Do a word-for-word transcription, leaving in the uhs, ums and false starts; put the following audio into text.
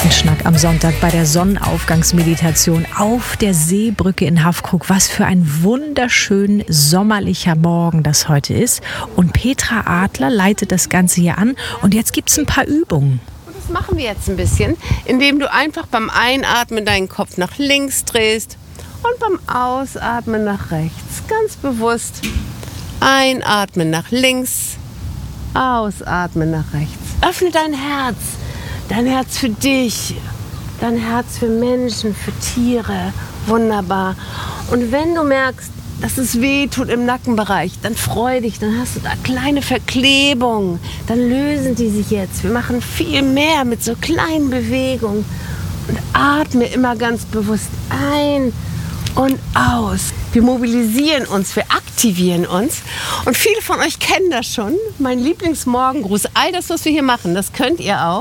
Kaffeeautomatenschnack am Sonntag bei der Sonnenaufgangsmeditation auf der Seebrücke in Haffkrug. Was für ein wunderschön sommerlicher Morgen das heute ist. Und Petra Adler leitet das Ganze hier an. Und jetzt gibt es ein paar Übungen. Das machen wir jetzt ein bisschen, indem du einfach beim Einatmen deinen Kopf nach links drehst und beim Ausatmen nach rechts. Ganz bewusst. Einatmen nach links, ausatmen nach rechts. Öffne dein Herz. Dein Herz für dich, dein Herz für Menschen, für Tiere. Wunderbar. Und wenn du merkst, dass es weh tut im Nackenbereich, dann freu dich, dann hast du da kleine Verklebungen. Dann lösen die sich jetzt. Wir machen viel mehr mit so kleinen Bewegungen. Und atme immer ganz bewusst ein und aus. Wir mobilisieren uns, wir aktivieren uns. Und viele von euch kennen das schon. Mein Lieblingsmorgengruß, all das, was wir hier machen, das könnt ihr auch.